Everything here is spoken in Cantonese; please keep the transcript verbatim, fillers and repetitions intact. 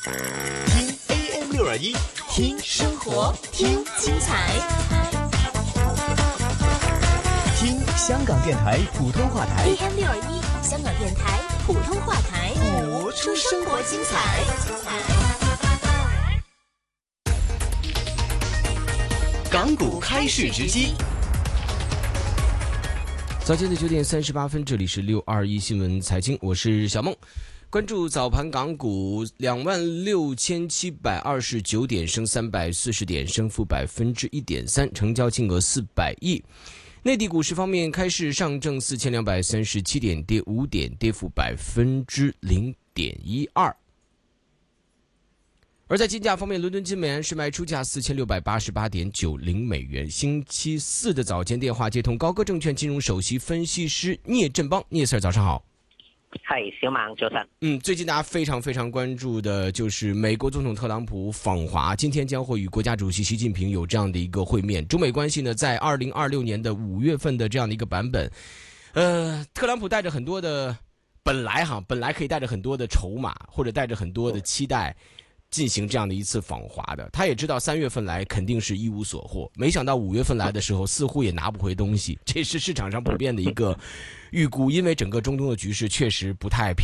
听 A M 六二一，听生活，听精彩，听香港电台普通话台 A M 六二一，香港电台普通话台， 播出生活精彩。港股开市直击。 早间的九点三十八分，这里是六二一新闻财经，我是小梦。关注早盘港股，两万六千七百二十九点，升三百四十点，升幅百分之一点三，成交金额四百亿。内地股市方面，开市上证四千两百三十七点，跌五点，跌幅百分之零点一二。而在金价方面，伦敦金美元是卖出价四千六百八十八点九零美元。星期四的早间电话接通高歌证券金融首席分析师聂振邦，聂 Sir 早上好。 嗨，小马早晨。 嗯，最近大家非常非常关注的就是美国总统特朗普访华，今天将会与国家主席习近平有这样的一个会面。中美关系呢，在二零二六年的五月份的这样的一个版本，呃，特朗普带着很多的本来哈，本来可以带着很多的筹码或者带着很多的期待。进行这样的一次访华的，他也知道三月份来肯定是一无所获，没想到五月份来的时候似乎也拿不回东西，这是市场上普遍的一个预估，因为整个中东的局势确实不太平。